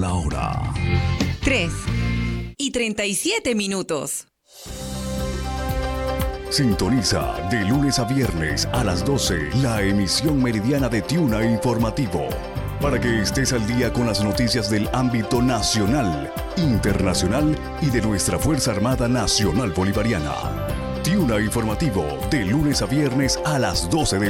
la hora. 3:37. Sintoniza de lunes a viernes a las 12 la emisión meridiana de Tiuna Informativo, para que estés al día con las noticias del ámbito nacional, internacional y de nuestra Fuerza Armada Nacional Bolivariana. Tiuna Informativo, de lunes a viernes a las 12 de